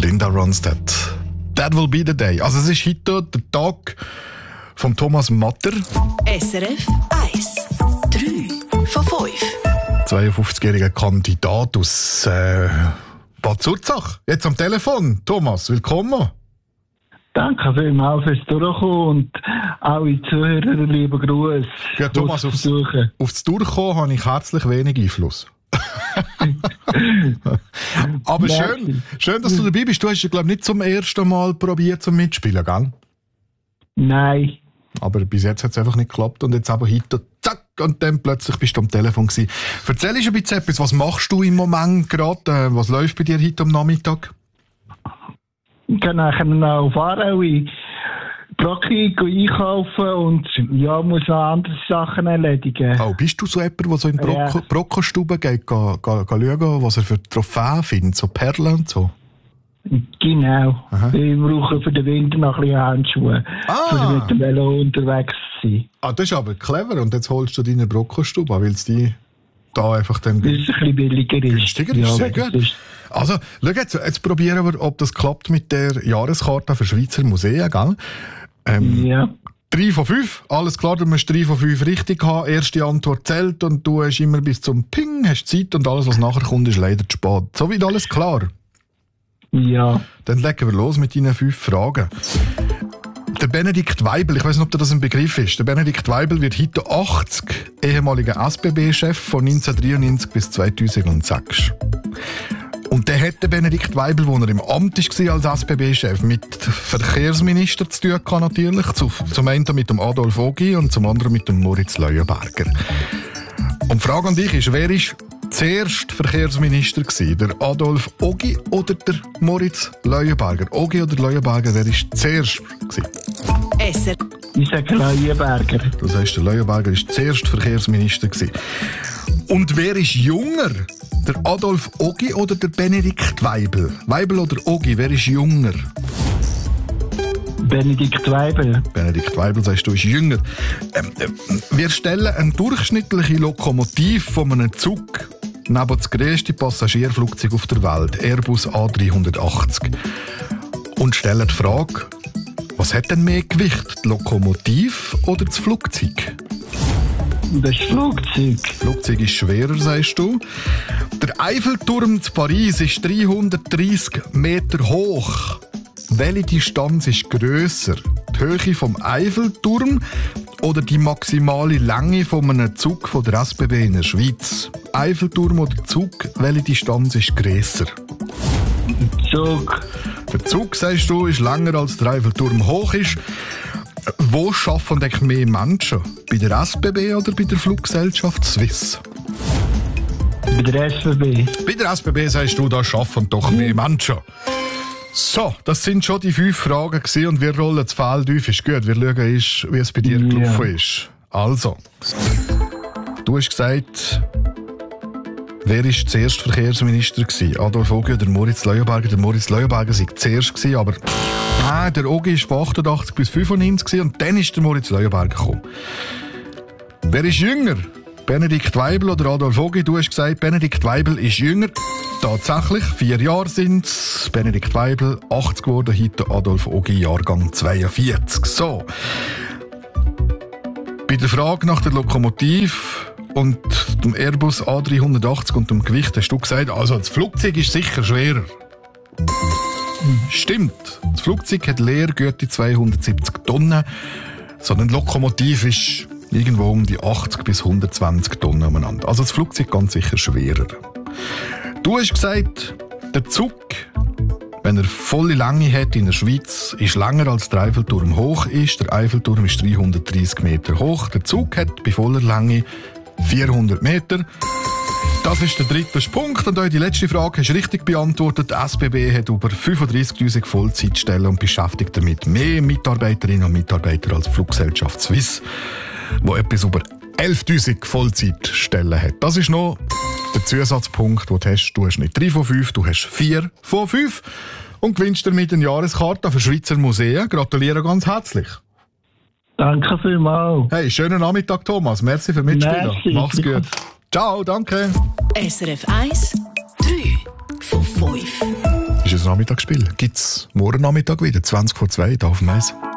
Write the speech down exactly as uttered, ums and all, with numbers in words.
Linda Ronstadt. That will be the day. Also es ist heute der Tag von Thomas Matter. S R F eins. drei von fünf. zweiundfünfzigjähriger Kandidat aus äh, Bad Zurzach. Jetzt am Telefon. Thomas, willkommen. Danke vielmals fürs Durchkommen und alle Zuhörer, lieber Gruß. Ja, Thomas, aufs, aufs Durchkommen habe ich herzlich wenig Einfluss. Aber schön, schön, dass du dabei bist. Du hast ja, glaube ich, nicht zum ersten Mal probiert zum Mitspielen, gell? Nein. Aber bis jetzt hat es einfach nicht geklappt und jetzt aber heute, zack, und dann plötzlich bist du am Telefon gewesen. Erzähl uns ein bisschen etwas, was machst du im Moment gerade? Was läuft bei dir heute am Nachmittag? Ich kann nachher noch auf Aarau Brocki einkaufen und ja, muss noch andere Sachen erledigen. Oh, bist du so jemand, der so in Brocco, ja. Brocco-Stube geht, ga, ga, ga schauen, was er für Trophäen findet, so Perlen und so? Genau. Aha. Ich brauche für den Winter noch ein bisschen Handschuhe, ah. um mit dem Velo unterwegs zu sein. Ah, das ist aber clever. Und jetzt holst du deine Brocco-Stube, weil es die da einfach dann... Weil es ein bisschen billiger ist. Günstiger ist, ja, sehr gut. Ist. Also, schau jetzt, jetzt probieren wir, ob das klappt mit der Jahreskarte für Schweizer Museen, gell? Ähm, ja. drei von fünf, alles klar, du musst drei von fünf richtig haben. Erste Antwort zählt und du hast immer bis zum Ping, hast Zeit und alles, was nachher kommt, ist leider zu spät. So weit alles klar? Ja. Dann legen wir los mit deinen fünf Fragen. Der Benedikt Weibel, ich weiß nicht, ob das ein Begriff ist. Der Benedikt Weibel wird heute achtzig, ehemaliger S B B-Chef von neunzehnhundertdreiundneunzig bis zweitausendsechs. Und der hat der Benedikt Weibel, wo er im Amt war als S B B-Chef, mit Verkehrsminister zu tun gehabt, natürlich. Zum einen mit dem Adolf Ogi und zum anderen mit dem Moritz Leuenberger. Und die Frage an dich ist, wer ist zuerst Verkehrsminister gewesen? Der Adolf Ogi oder der Moritz Leuenberger? Ogi oder Leuenberger, wer ist zuerst gewesen? Esser. Ich sage Leuenberger. Das heisst, der Leuenberger ist zuerst Verkehrsminister gewesen. Und wer ist jünger? Der Adolf Ogi oder der Benedikt Weibel? Weibel oder Ogi, wer ist jünger? Benedikt Weibel. Benedikt Weibel, sagst du, ist jünger. Ähm, äh, wir stellen eine durchschnittliche Lokomotive von einem Zug neben das grösste Passagierflugzeug auf der Welt, Airbus A dreihundertachtzig. Und stellen die Frage, was hat denn mehr Gewicht, die Lokomotive oder das Flugzeug? Das Flugzeug. Das Flugzeug ist schwerer, sagst du. Der Eiffelturm zu Paris ist dreihundertdreissig Meter hoch. Welche Distanz ist grösser? Die Höhe vom Eiffelturm oder die maximale Länge von einem Zug von der S B B in der Schweiz? Eiffelturm oder Zug, welche Distanz ist grösser? Zug. Der Zug, sagst du, ist länger als der Eiffelturm hoch ist. Wo arbeiten eigentlich mehr Menschen? Bei der S B B oder bei der Fluggesellschaft Swiss? Bei der S B B. Bei der S B B sagst du, da arbeiten doch mehr Menschen. So, das sind schon die fünf Fragen gewesen und wir rollen das Feld auf. Ist gut, wir schauen, wie es bei dir ja. gelaufen ist. Also, du hast gesagt, wer war zuerst Verkehrsminister gewesen? Adolf Ogi oder Moritz Leuenberger? Der Moritz Leuenberger war zuerst gewesen, aber nein, der Ogi war von achtundachtzig bis fünfundneunzig und dann ist der Moritz Leuenberger gekommen. Wer ist jünger? Benedikt Weibel oder Adolf Ogi? Du hast gesagt, Benedikt Weibel ist jünger. Tatsächlich, vier Jahre sind es. Benedikt Weibel, achtzig geworden, heute Adolf Ogi, Jahrgang zweiundvierzig. So. Bei der Frage nach der Lokomotive und dem Airbus A dreihundertachtzig und dem Gewicht hast du gesagt, also das Flugzeug ist sicher schwerer. Stimmt. Das Flugzeug hat leer gute zweihundertsiebzig Tonnen. So eine Lokomotive ist irgendwo um die achtzig bis hundertzwanzig Tonnen umeinander. Also das Flugzeug ganz sicher schwerer. Du hast gesagt, der Zug, wenn er volle Länge hat in der Schweiz, ist länger als der Eiffelturm hoch ist. Der Eiffelturm ist dreihundertdreissig Meter hoch. Der Zug hat bei voller Länge vierhundert Meter. Das ist der dritte Punkt. Und auch die letzte Frage hast du richtig beantwortet. Die S B B hat über fünfunddreissigtausend Vollzeitstellen und beschäftigt damit mehr Mitarbeiterinnen und Mitarbeiter als die Fluggesellschaft Swiss, wo etwas über elftausend Vollzeitstellen hat. Das ist noch der Zusatzpunkt, den du hast. Du hast nicht drei von fünf, du hast vier von fünf und gewinnst damit eine Jahreskarte für Schweizer Museen. Gratuliere ganz herzlich. Danke vielmals. Hey, schönen Nachmittag, Thomas. Merci für Mitspielen. Merci. Mach's gut. Ciao, danke. S R F eins, drei von fünf. Ist Nachmittagsspiel gibt es morgen Nachmittag wieder, zwanzig vor zwei, hier auf dem Eis.